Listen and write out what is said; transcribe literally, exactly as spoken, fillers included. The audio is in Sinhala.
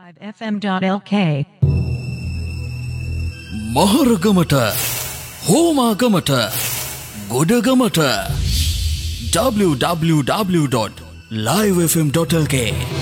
F M dot L K මහරගමට හෝමාගමට ගොඩගමට w w w dot live f m dot l k